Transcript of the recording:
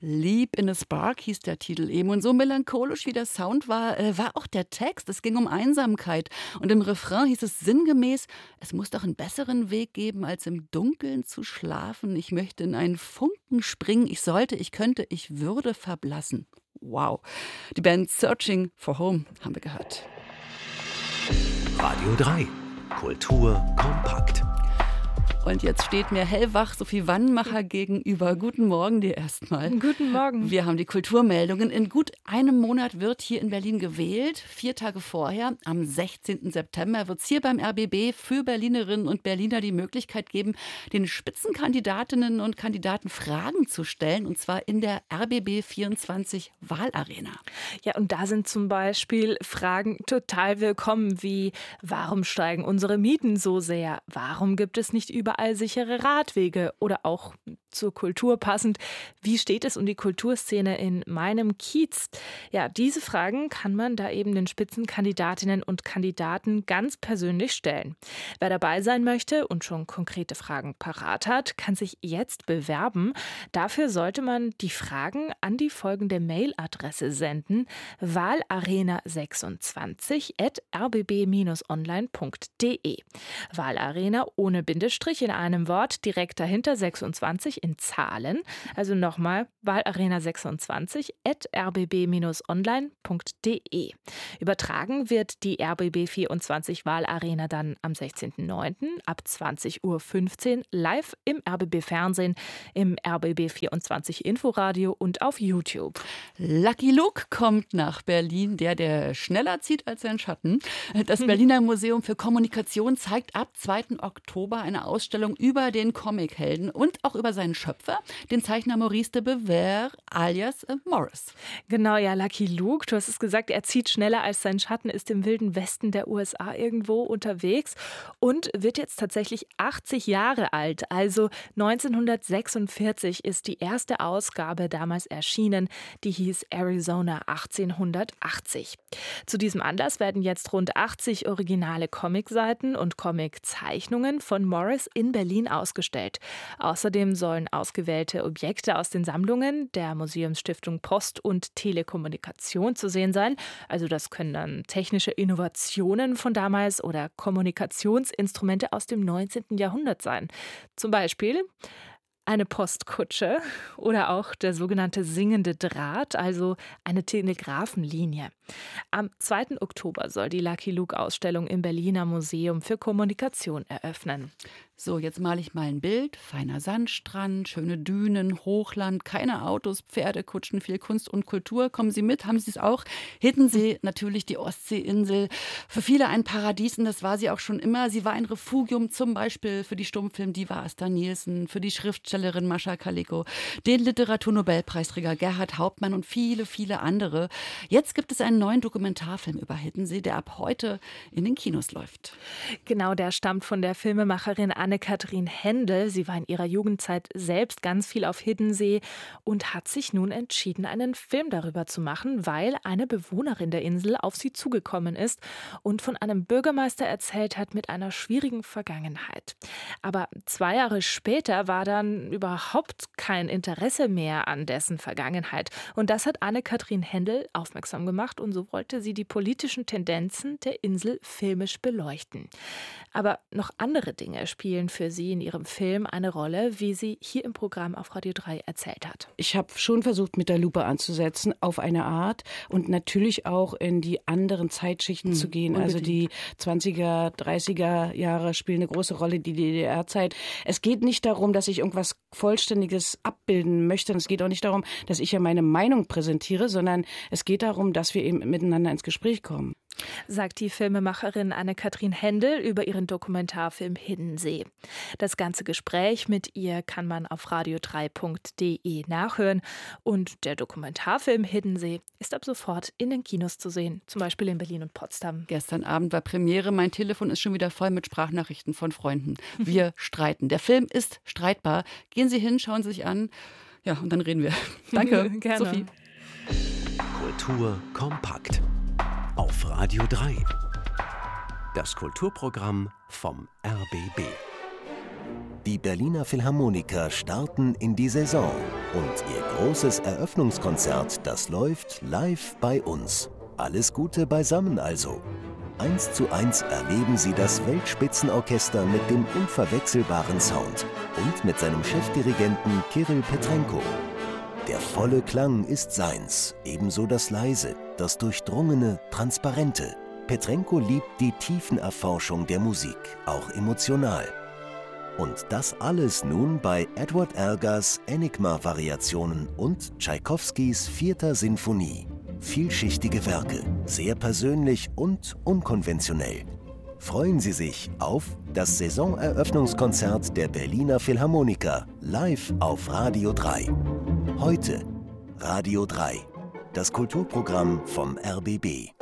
Leap in a Spark hieß der Titel eben. Und so melancholisch wie der Sound war, war auch der Text. Es ging um Einsamkeit. Und im Refrain hieß es sinngemäß, es muss doch einen besseren Weg geben, als im Dunkeln zu schlafen. Ich möchte in einen Funken springen. Ich sollte, ich könnte, ich würde verblassen. Wow. Die Band Searching for Home haben wir gehört. Radio 3. Kultur kompakt. Und jetzt steht mir hellwach Sophie Wannmacher gegenüber. Guten Morgen dir erstmal. Guten Morgen. Wir haben die Kulturmeldungen. In gut einem Monat wird hier in Berlin gewählt. 4 Tage vorher, am 16. September, wird es hier beim RBB für Berlinerinnen und Berliner die Möglichkeit geben, den Spitzenkandidatinnen und Kandidaten Fragen zu stellen. Und zwar in der RBB 24 Wahlarena. Ja, und da sind zum Beispiel Fragen total willkommen wie: Warum steigen unsere Mieten so sehr? Warum gibt es nicht überall sichere Radwege? Oder auch zur Kultur passend: Wie steht es um die Kulturszene in meinem Kiez? Ja, diese Fragen kann man da eben den Spitzenkandidatinnen und Kandidaten ganz persönlich stellen. Wer dabei sein möchte und schon konkrete Fragen parat hat, kann sich jetzt bewerben. Dafür sollte man die Fragen an die folgende Mailadresse senden: wahlarena26@rbb-online.de. Wahlarena ohne Bindestrich in einem Wort, direkt dahinter 26 in Zahlen. Also nochmal, wahlarena26@rbb-online.de. Übertragen wird die RBB 24 Wahlarena dann am 16.09. ab 20.15 Uhr live im RBB Fernsehen, im RBB 24 Inforadio und auf YouTube. Lucky Luke kommt nach Berlin, der schneller zieht als sein Schatten. Das Berliner Museum für Kommunikation zeigt ab 2. Oktober eine Ausstellung über den Comichelden und auch über seinen Schöpfer, den Zeichner Maurice de Bever alias Morris. Genau, ja, Lucky Luke, du hast es gesagt, er zieht schneller als sein Schatten, ist im wilden Westen der USA irgendwo unterwegs und wird jetzt tatsächlich 80 Jahre alt. Also 1946 ist die erste Ausgabe damals erschienen, die hieß Arizona 1880. Zu diesem Anlass werden jetzt rund 80 originale Comicseiten und Comiczeichnungen von Morris in Berlin ausgestellt. Außerdem sollen ausgewählte Objekte aus den Sammlungen der Museumsstiftung Post und Telekommunikation zu sehen sein. Also das können dann technische Innovationen von damals oder Kommunikationsinstrumente aus dem 19. Jahrhundert sein. Zum Beispiel eine Postkutsche oder auch der sogenannte singende Draht, also eine Telegrafenlinie. Am 2. Oktober soll die Lucky Luke-Ausstellung im Berliner Museum für Kommunikation eröffnen. So, jetzt male ich mal ein Bild. Feiner Sandstrand, schöne Dünen, Hochland, keine Autos, Pferdekutschen, viel Kunst und Kultur. Kommen Sie mit, haben Sie es auch? Hiddensee, natürlich die Ostseeinsel. Für viele ein Paradies und das war sie auch schon immer. Sie war ein Refugium zum Beispiel für die Stummfilmdiva Asta Nielsen, für die Schriftstellerin Mascha Kaleko, den Literaturnobelpreisträger Gerhard Hauptmann und viele, viele andere. Jetzt gibt es einen neuen Dokumentarfilm über Hiddensee, der ab heute in den Kinos läuft. Genau, der stammt von der Filmemacherin Anne-Kathrin Hendel. Sie war in ihrer Jugendzeit selbst ganz viel auf Hiddensee und hat sich nun entschieden, einen Film darüber zu machen, weil eine Bewohnerin der Insel auf sie zugekommen ist und von einem Bürgermeister erzählt hat mit einer schwierigen Vergangenheit. Aber 2 Jahre später war dann überhaupt kein Interesse mehr an dessen Vergangenheit. Und das hat Anne-Kathrin Hendel aufmerksam gemacht und so wollte sie die politischen Tendenzen der Insel filmisch beleuchten. Aber noch andere Dinge spielen für sie in ihrem Film eine Rolle, wie sie hier im Programm auf Radio 3 erzählt hat. Ich habe schon versucht, mit der Lupe anzusetzen, auf eine Art und natürlich auch in die anderen Zeitschichten zu gehen. Unbedingt. Also die 20er, 30er Jahre spielen eine große Rolle, die DDR-Zeit. Es geht nicht darum, dass ich irgendwas Vollständiges abbilden möchte. Und es geht auch nicht darum, dass ich ja meine Meinung präsentiere, sondern es geht darum, dass wir eben miteinander ins Gespräch kommen. Sagt die Filmemacherin Anne-Kathrin Hendel über ihren Dokumentarfilm Hiddensee. Das ganze Gespräch mit ihr kann man auf radio3.de nachhören. Und der Dokumentarfilm Hiddensee ist ab sofort in den Kinos zu sehen, zum Beispiel in Berlin und Potsdam. Gestern Abend war Premiere. Mein Telefon ist schon wieder voll mit Sprachnachrichten von Freunden. Wir streiten. Der Film ist streitbar. Gehen Sie hin, schauen Sie sich an. Ja, und dann reden wir. Danke, Gerne. Sophie. Kultur kompakt. Auf Radio 3. Das Kulturprogramm vom RBB. Die Berliner Philharmoniker starten in die Saison und ihr großes Eröffnungskonzert, das läuft live bei uns. Alles Gute beisammen also. 1:1 erleben Sie das Weltspitzenorchester mit dem unverwechselbaren Sound und mit seinem Chefdirigenten Kirill Petrenko. Der volle Klang ist seins, ebenso das leise, das durchdrungene, transparente. Petrenko liebt die Tiefenerforschung der Musik, auch emotional. Und das alles nun bei Edward Elgars Enigma-Variationen und Tschaikowskis 4. Sinfonie. Vielschichtige Werke, sehr persönlich und unkonventionell. Freuen Sie sich auf das Saisoneröffnungskonzert der Berliner Philharmoniker live auf Radio 3. Heute Radio 3, das Kulturprogramm vom RBB.